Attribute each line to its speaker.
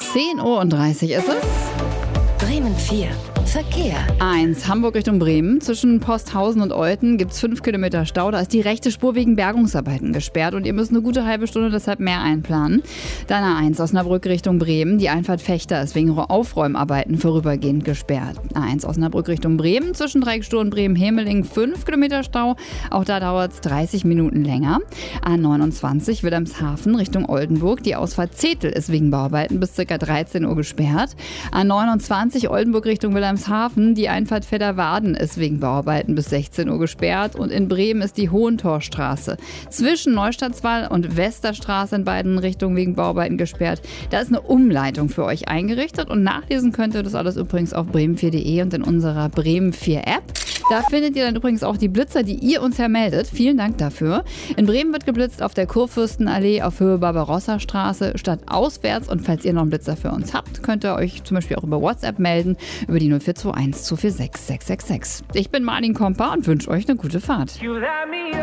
Speaker 1: 10:30 Uhr ist es.
Speaker 2: Bremen 4. Verkehr.
Speaker 1: 1. Hamburg Richtung Bremen. Zwischen Posthausen und Olten gibt es 5 Kilometer Stau. Da ist die rechte Spur wegen Bergungsarbeiten gesperrt und ihr müsst eine gute halbe Stunde deshalb mehr einplanen. Dann A1 Osnabrück Richtung Bremen. Die Einfahrt Fechter ist wegen Aufräumarbeiten vorübergehend gesperrt. A1 Osnabrück Richtung Bremen. Zwischen Dreieckstur und Bremen-Hemeling 5 Kilometer Stau. Auch da dauert es 30 Minuten länger. A29 Wilhelmshaven Richtung Oldenburg. Die Ausfahrt Zetel ist wegen Bauarbeiten bis ca. 13 Uhr gesperrt. A29 Oldenburg Richtung Wilhelmshaven. Die Einfahrt Fedderwarden ist wegen Bauarbeiten bis 16 Uhr gesperrt und in Bremen ist die Hohentorstraße zwischen Neustadtswall und Westerstraße in beiden Richtungen wegen Bauarbeiten gesperrt. Da ist eine Umleitung für euch eingerichtet und nachlesen könnt ihr das alles übrigens auf bremen4.de und in unserer Bremen 4 App. Da findet ihr dann übrigens auch die Blitzer, die ihr uns meldet. Vielen Dank dafür. In Bremen wird geblitzt auf der Kurfürstenallee auf Höhe Barbarossa-Straße stadtauswärts. Und falls ihr noch einen Blitzer für uns habt, könnt ihr euch zum Beispiel auch über WhatsApp melden, über die 0421 246 666. Ich bin Marlin Kompa und wünsche euch eine gute Fahrt.